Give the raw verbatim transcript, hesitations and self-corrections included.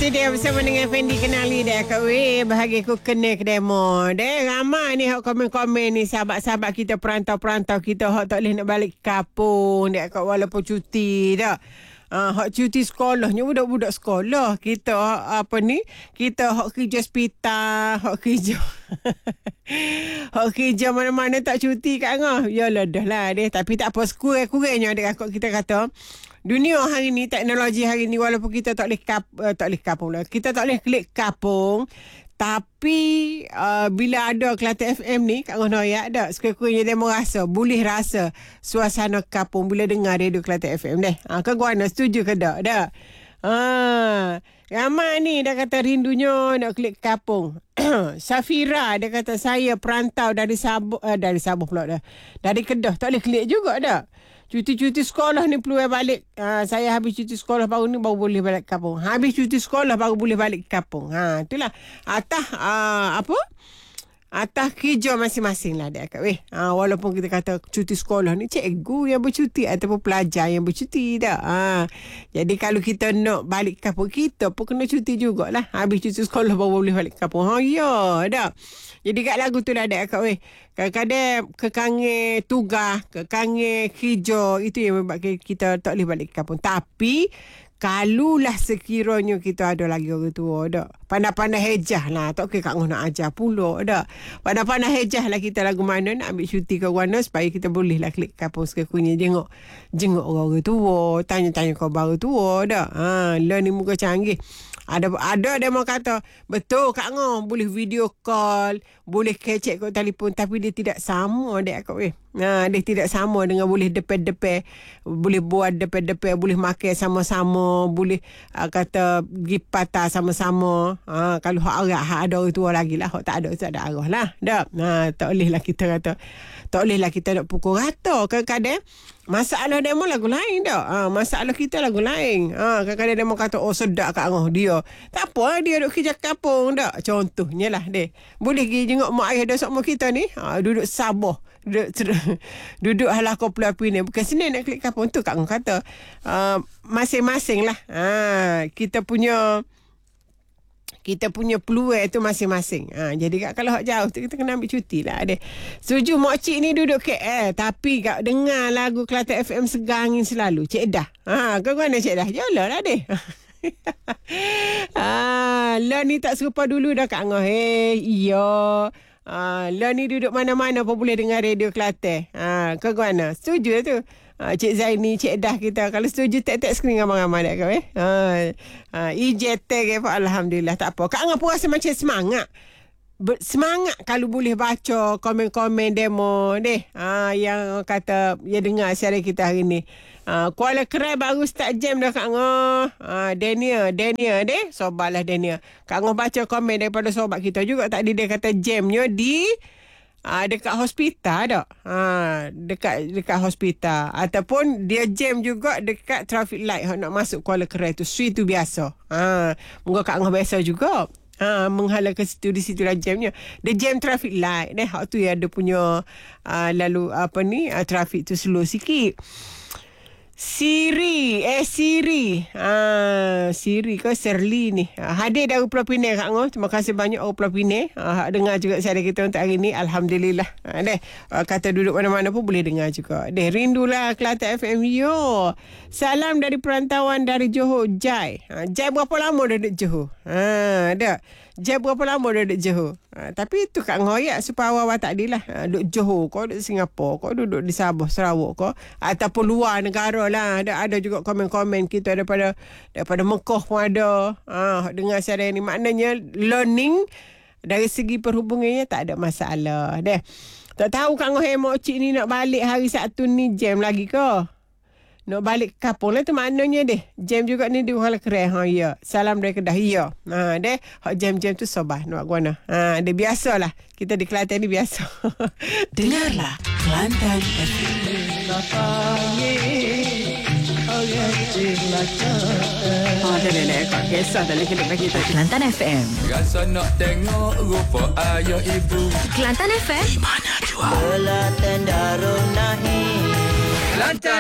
Itu dia bersama dengan Fendi Kenali dia kat weh bahagia ku kena ke demo. Deh ramai ni hok komen-komen ni sahabat-sahabat kita perantau-perantau kita hok tak boleh nak balik kampung dia kat walaupun cuti dak. Ah, hak cuti sekolahnya budak-budak sekolah. Kita apa ni? Kita hak kerja hospital, hak kerja. hak kerja mana-mana tak cuti kat ngah. Yalah dah lah deh, tapi tak apa sekurang-kurangnya adik akak kita kata. Dunia hari ni, teknologi hari ni walaupun kita tak boleh kap, uh, tak boleh kapung lah. Kita tak boleh klik kapung. Tapi uh, bila ada Kelantan F M ni kat Ngonoyak dak, sekurang-kurangnya dia merasa, boleh rasa suasana kapung bila dengar radio Kelantan F M deh. Ha, kau guana setuju ke tak? Dak. Ha, ramai ni dah kata rindunya nak klik kapung. Safira dia kata saya perantau dari Sabah, uh, dari Sabah pula dah. Dari Kedah tak boleh klik juga dak. Cuti-cuti sekolah ni peluang balik. Ha, saya habis cuti sekolah baru ni baru boleh balik kampung. Habis cuti sekolah baru boleh balik kampung. Ha, itulah. Atas uh, apa? Atas kerja masing-masing lah dia kat weh. Ha, walaupun kita kata cuti sekolah ni cikgu yang bercuti ataupun pelajar yang bercuti dah. Ha, jadi kalau kita nak balik kampung kita pun kena cuti jugalah. Habis cuti sekolah baru boleh balik kampung. Ha ya dah. Jadi kat lagu tu lah dia kat weh. Kadang-kadang kekangi tugas, kekangi kerja itu yang membuat kita tak boleh balik kampung. Tapi kalulah sekiranya kita ada lagi orang tua dak. Pandai-pandai hejah lah. Tak kira kat nak ajar pula dak. Pandai-pandai hejah lah kita lagu mana nak ambil cuti ke mana supaya kita boleh lah klik kampung sekurang-kurangnya. Jenguk, jenguk orang tua. Tanya-tanya kau baru tua dak. Ha, lah ni muka canggih. Ada ada dia mau kata, betul Kak Ngah, boleh video call, boleh kecek kat telefon, tapi dia tidak sama dia kat weh. Nah, dia tidak sama dengan boleh depan-depan, boleh buat depan-depan, boleh makan sama-sama, boleh uh, kata pergi patah sama-sama. Ha, kalau hak arah hak ada orang tua lagi lah, hak tak ada tak ada arah lah. Dak. Nah, tak boleh lah kita kata. Tak boleh lah kita nak pukul rata. Kadang-kadang masalah demo lagu lain dak. Ha, masalah kita lagu lain. Ha, kadang-kadang demo kata oh sedap Kak Ngah dia. Tak apa dia duduk kerja kampung dak. Contohnya lah dia. Boleh pergi jenguk mak ayah dah sama kita ni. Ha, duduk Sabah. Duduk duduk halah kau pelapi ni. Bukan senang nak klik kampung tu Kak Ngah kata. Uh, masing-masing lah. Ha, kita punya kita punya peluang tu masing-masing. Ha, jadi kak, kalau hak jauh tu kita kena ambil cuti lah. Ada. Setuju mak cik ni duduk K L. Tapi kak dengar lagu Kelantan F M segangin selalu. Cik dah. Ha, kau mana cik dah? Yalah lah deh. ha, lah ni tak serupa dulu dah Kak Ngah. Hey, iya. Ha, lah ni duduk mana-mana pun boleh dengar radio Kelantan. Ha, kau mana? Setuju tu. Ha, Cik Zaini, Cik Dah kita. Kalau setuju, tak-tak skrin ramai-ramai dah kau eh. Ha, ha, I J T ke apa, alhamdulillah tak apa. Kak Ngah pun rasa macam semangat. Ber- semangat kalau boleh baca komen-komen demo deh. Ha, yang kata, ya dengar siaran kita hari ni. Ha, Kuala Kerai baru start jam dah Kak Ngah. Ha, Dania, Dania deh. Sobatlah Dania. Kak Ngah baca komen daripada sobat kita juga. Tadi dia kata jamnya di... Ah, dekat hospital tak? Ha, dekat dekat hospital ataupun dia jam juga dekat traffic light nak masuk Kuala Kerai tu. Street tu biasa. Ha, moga Kak Ngah biasa juga. Ha, menghala ke situ, di situ lah jamnya. Dia jam traffic light deh. Hak tu ya dia punya uh, lalu apa ni uh, traffic tu slow sikit. Siri, eh Siri. Ah, Siri ke Serli ni. Ah, hadir dari Pulau Pinang Kak Ngah. Terima kasih banyak orang Pulau Pinang. Ah, dengar juga siaran kita untuk hari ni. Alhamdulillah. Ah, deh, ah, kata duduk mana-mana pun boleh dengar juga. Deh, rindulah Kelantan F M. Yo. Salam dari perantauan dari Johor, Jai. Ah, Jai berapa lama dah duduk Johor? Ha, dah. Jai berapa lama dah duduk Johor? Ha, tapi itu Kak Ngoyak supaya awak tak adilah. Ha, duduk Johor kau, duduk Singapura kau, duduk di Sabah, Sarawak kau, ataupun luar negara lah. Ada, ada juga komen-komen kita daripada daripada Mekah pun ada. Ha, dengar siaran ni. Maknanya learning dari segi perhubungannya tak ada masalah. Deh. Tak tahu Kak Ngoyak mak cik ni nak balik hari Sabtu ni jam lagi ke? Nak balik kampung lah tu maknanya deh. Jam juga ni di Kuala Kerai. Ha, ya. Salam dari Kedah. Ya. Ha, deh. Hak jam-jam tu sobah. Nak guna. Ha, dia biasalah. Kita di Kelantan ni biasa. Dengarlah Kelantan F M. Oh, dah dah dah. Kau kisah dah lagi dekat kita. Kelantan F M. Rasa nak tengok rupa ayah ibu. Kelantan F M. Di mana jua? Kelantan Darul Naim. Kelantan